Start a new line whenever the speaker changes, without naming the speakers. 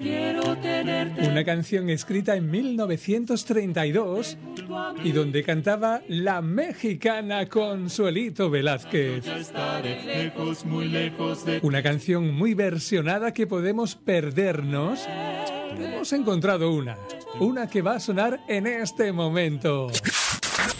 Una canción escrita en 1932 y donde cantaba la mexicana Consuelito Velázquez. Una canción muy versionada que podemos perdernos. Hemos encontrado una que va a sonar en este momento.